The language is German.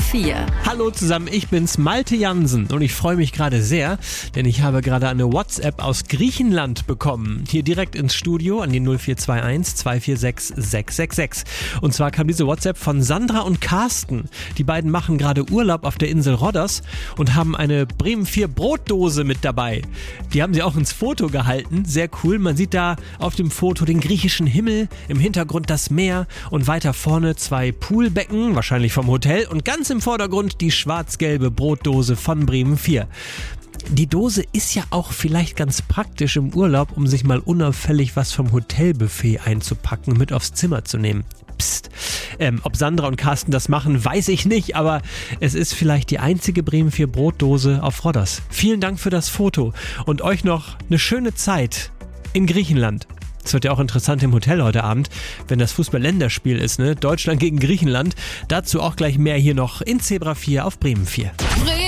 4. Hallo zusammen, ich bin's, Malte Jansen und ich freue mich gerade sehr, denn ich habe gerade eine WhatsApp aus Griechenland bekommen. Hier direkt ins Studio an die 0421 246 666. Und zwar kam diese WhatsApp von Sandra und Carsten. Die beiden machen gerade Urlaub auf der Insel Rhodos und haben eine Bremen 4 Brotdose mit dabei. Die haben sie auch ins Foto gehalten, sehr cool. Man sieht da auf dem Foto den griechischen Himmel, im Hintergrund das Meer und weiter vorne 2 Poolbecken, wahrscheinlich vom Hotel, und ganz im Vordergrund die schwarz-gelbe Brotdose von Bremen 4. Die Dose ist ja auch vielleicht ganz praktisch im Urlaub, um sich mal unauffällig was vom Hotelbuffet einzupacken und mit aufs Zimmer zu nehmen. Psst. Ob Sandra und Carsten das machen, weiß ich nicht, aber es ist vielleicht die einzige Bremen 4 Brotdose auf Rhodos. Vielen Dank für das Foto und euch noch eine schöne Zeit in Griechenland. Es wird ja auch interessant im Hotel heute Abend, wenn das Fußball-Länderspiel ist, ne? Deutschland gegen Griechenland. Dazu auch gleich mehr hier noch in Zebra 4 auf Bremen 4.